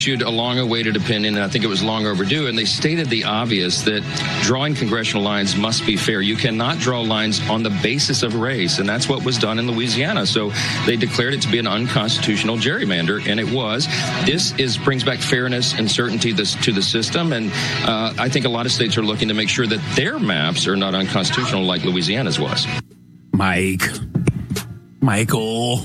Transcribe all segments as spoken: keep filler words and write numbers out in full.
issued a long-awaited opinion, and I think it was long overdue, and they stated the obvious that drawing congressional lines must be fair. You cannot draw lines on the basis of race, and that's what was done in Louisiana. So they declared it to be an unconstitutional gerrymander, and it was. This is brings back fairness and certainty this, to the system, and uh, I think a lot of states are looking to make sure that their maps are not unconstitutional like Louisiana's was. Mike. Michael.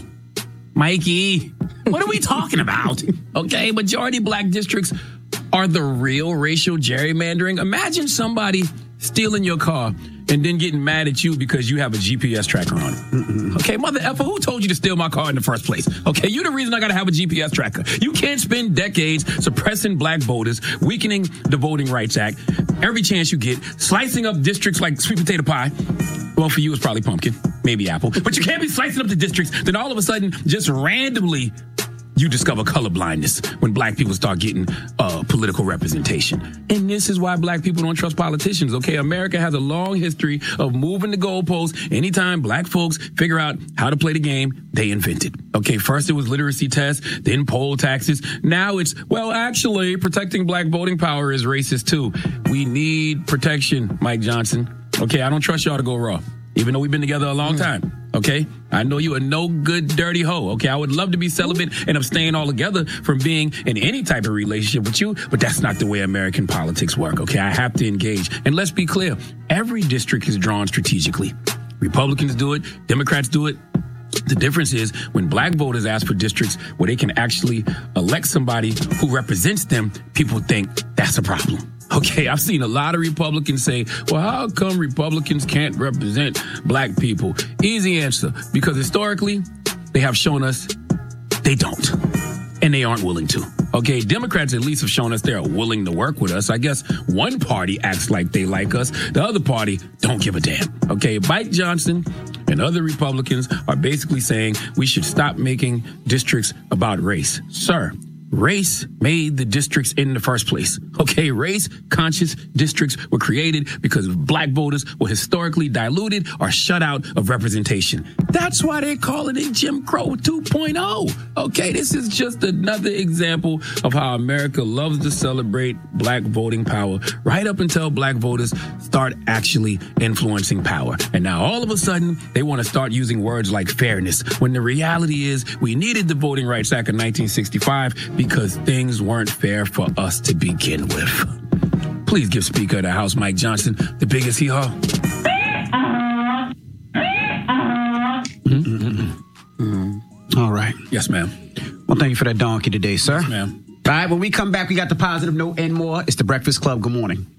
Mikey. What are we talking about? Okay, majority black districts are the real racial gerrymandering. Imagine somebody stealing your car and then getting mad at you because you have a G P S tracker on it. Mm-mm. Okay, mother effer, who told you to steal my car in the first place? Okay, you the reason I got to have a G P S tracker. You can't spend decades suppressing black voters, weakening the Voting Rights Act, every chance you get, slicing up districts like sweet potato pie. Well, for you, it's probably pumpkin, maybe apple. But you can't be slicing up the districts, then all of a sudden, just randomly, you discover color blindness when black people start getting uh, political representation. And this is why black people don't trust politicians, okay? America has a long history of moving the goalposts. Anytime black folks figure out how to play the game, they invent it. Okay, first it was literacy tests, then poll taxes. Now it's, well, actually, protecting black voting power is racist too. We need protection, Mike Johnson. Okay, I don't trust y'all to go raw, even though we've been together a long time. Okay, I know you a no good, dirty hoe. Okay, I would love to be celibate and abstain altogether from being in any type of relationship with you, but that's not the way American politics work. Okay, I have to engage. And let's be clear, every district is drawn strategically. Republicans do it, Democrats do it. The difference is when black voters ask for districts where they can actually elect somebody who represents them, people think that's a problem. Okay, I've seen a lot of Republicans say, well, how come Republicans can't represent black people? Easy answer, because historically, they have shown us they don't, and they aren't willing to. Okay, Democrats at least have shown us they're willing to work with us. I guess one party acts like they like us. The other party don't give a damn. Okay, Mike Johnson and other Republicans are basically saying we should stop making districts about race. Sir, race made the districts in the first place. Okay, race-conscious districts were created because black voters were historically diluted or shut out of representation. That's why they call it Jim Crow two point oh. Okay, this is just another example of how America loves to celebrate black voting power right up until black voters start actually influencing power. And now all of a sudden, they want to start using words like fairness, when the reality is we needed the Voting Rights Act of nineteen sixty-five because things weren't fair for us to begin with. Please give Speaker of the House Mike Johnson the biggest hee-haw. Mm-hmm. Mm-hmm. All right. Yes, ma'am. Well, thank you for that donkey today, sir. Yes, ma'am. All right, when we come back, we got the positive note and more. It's the Breakfast Club. Good morning.